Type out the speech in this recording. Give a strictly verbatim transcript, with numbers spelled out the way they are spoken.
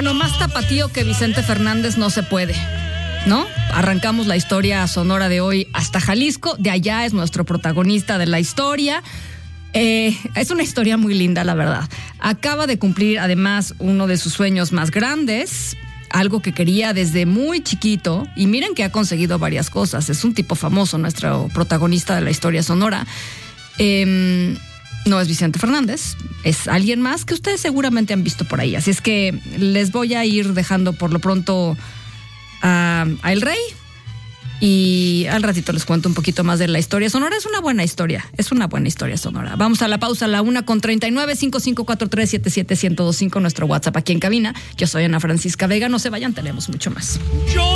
bueno, más tapatío que Vicente Fernández no se puede, ¿no? Arrancamos la historia sonora de hoy hasta Jalisco. De allá es nuestro protagonista de la historia. Eh, es una historia muy linda, la verdad. Acaba de cumplir, además, uno de sus sueños más grandes, algo que quería desde muy chiquito. Y miren que ha conseguido varias cosas. Es un tipo famoso, nuestro protagonista de la historia sonora. Eh, no es Vicente Fernández, es alguien más que ustedes seguramente han visto por ahí. Así es que les voy a ir dejando por lo pronto a, a El Rey. Y al ratito les cuento un poquito más de la historia sonora. Es una buena historia, es una buena historia sonora. Vamos a la pausa a la una con treinta y nueve, cinco cinco cuatro tres siete siete uno cero dos cinco, nuestro WhatsApp aquí en cabina. Yo soy Ana Francisca Vega, no se vayan, tenemos mucho más. Yo